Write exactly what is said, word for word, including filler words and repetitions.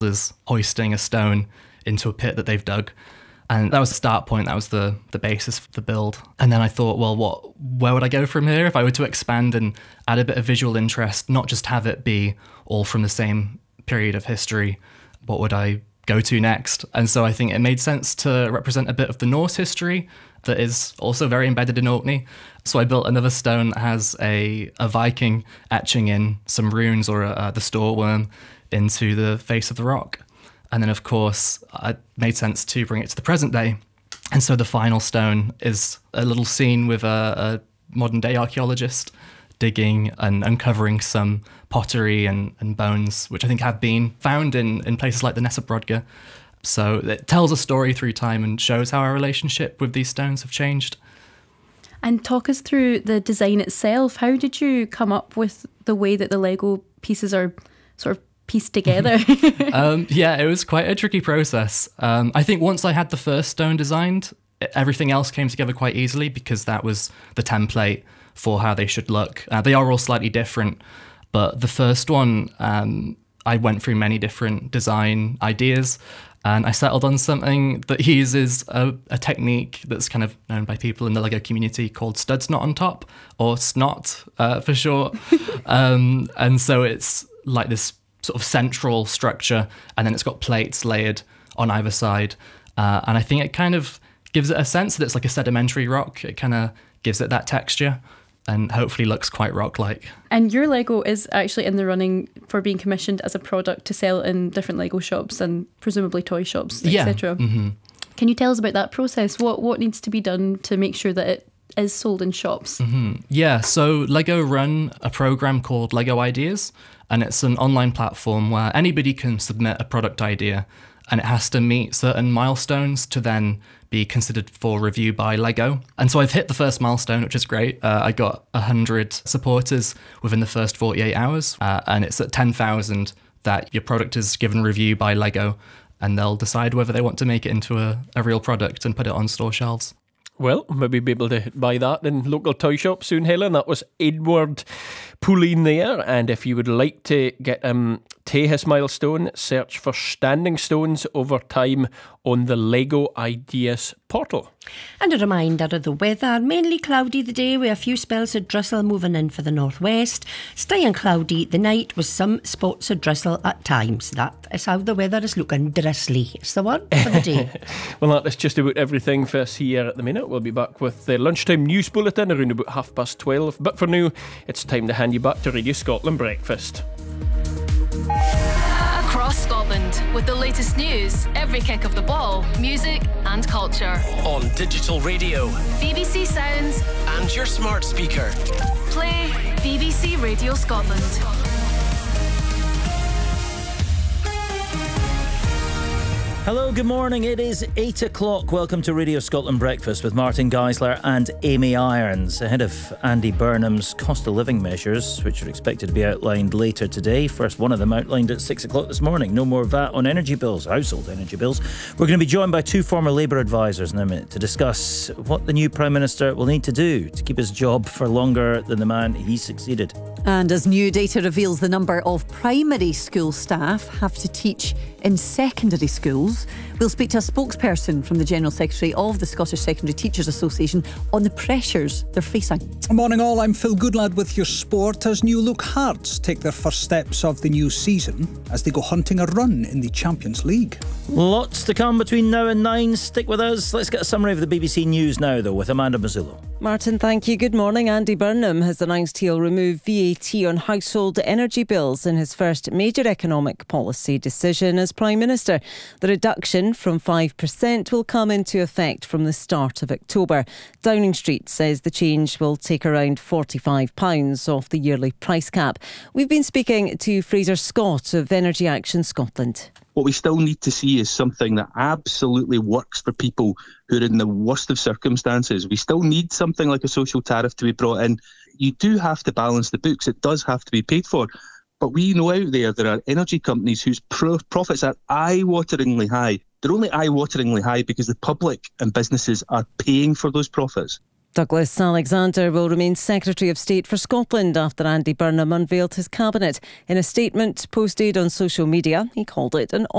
builders hoisting a stone into a pit that they've dug. And that was the start point. That was the the basis for the build. And then I thought, well, what? Where would I go from here? If I were to expand and add a bit of visual interest, not just have it be all from the same period of history, what would I go to next? And so I think it made sense to represent a bit of the Norse history that is also very embedded in Orkney. So I built another stone that has a, a Viking etching in some runes or uh, the Storworm into the face of the rock. And then, of course, it made sense to bring it to the present day. And so the final stone is a little scene with a, a modern-day archaeologist digging and uncovering some pottery and, and bones, which I think have been found in, in places like the Nessa Brodga. So it tells a story through time and shows how our relationship with these stones have changed. And talk us through the design itself. How did you come up with the way that the Lego pieces are sort of pieced together? um, yeah, it was quite a tricky process. Um, I think once I had the first stone designed, everything else came together quite easily because that was the template for how they should look. Uh, they are all slightly different, but the first one, um, I went through many different design ideas and I settled on something that uses a, a technique that's kind of known by people in the Lego community called studs not on top, or snot uh, for short. um, and so it's like this sort of central structure, and then it's got plates layered on either side. Uh, and I think it kind of gives it a sense that it's like a sedimentary rock. It kind of gives it that texture and hopefully looks quite rock-like. And your Lego is actually in the running for being commissioned as a product to sell in different Lego shops and presumably toy shops, yeah. et cetera. Mm-hmm. Can you tell us about that process? What what needs to be done to make sure that it is sold in shops? Mm-hmm. Yeah, so Lego run a program called Lego Ideas, and it's an online platform where anybody can submit a product idea, and it has to meet certain milestones to then be considered for review by Lego. And so I've hit the first milestone, which is great. Uh, I got one hundred supporters within the first forty-eight hours, uh, and it's at ten thousand that your product is given review by Lego, and they'll decide whether they want to make it into a, a real product and put it on store shelves. Well, maybe be able to buy that in local toy shops soon, Helen. That was Edward Pulleen there. And if you would like to get um, to his milestone, search for Standing Stones Over Time on the Lego Ideas portal. And a reminder of the weather. Mainly cloudy the day with a few spells of drizzle moving in for the northwest. Staying cloudy the night with some spots of drizzle at times. That is how the weather is looking. Drizzly. It's the one for the day. Well, that is just about everything for us here at the minute. We'll be back with the lunchtime news bulletin around about half past twelve. But for now, it's time to hand you back to Radio Scotland Breakfast. Across Scotland, with the latest news, every kick of the ball, music and culture. On digital radio, B B C Sounds and your smart speaker. Play B B C Radio Scotland. Hello, good morning. It is eight o'clock. Welcome to Radio Scotland Breakfast with Martin Geisler and Amy Irons. Ahead of Andy Burnham's cost of living measures, which are expected to be outlined later today. First one of them outlined at six o'clock this morning. No more V A T on energy bills, household energy bills. We're going to be joined by two former Labour advisors in a minute to discuss what the new Prime Minister will need to do to keep his job for longer than the man he succeeded. And as new data reveals, the number of primary school staff have to teach in secondary schools. We'll speak to a spokesperson from the General Secretary of the Scottish Secondary Teachers Association on the pressures they're facing. Morning all, I'm Phil Goodlad with your sport as New Look Hearts take their first steps of the new season as they go hunting a run in the Champions League. Lots to come between now and nine. Stick with us. Let's get a summary of the B B C News now, though, with Amanda Mazzullo. Martin, thank you. Good morning. Andy Burnham has announced he'll remove V A T on household energy bills in his first major economic policy decision as Prime Minister. The reduction from five percent will come into effect from the start of October. Downing Street says the change will take around forty-five pounds off the yearly price cap. We've been speaking to Fraser Scott of Energy Action Scotland. What we still need to see is something that absolutely works for people who are in the worst of circumstances. We still need something like a social tariff to be brought in. You do have to balance the books. It does have to be paid for. But we know out there there are energy companies whose pro- profits are eye-wateringly high. They're only eye-wateringly high because the public and businesses are paying for those profits. Douglas Alexander will remain Secretary of State for Scotland after Andy Burnham unveiled his cabinet. In a statement posted on social media, he called it an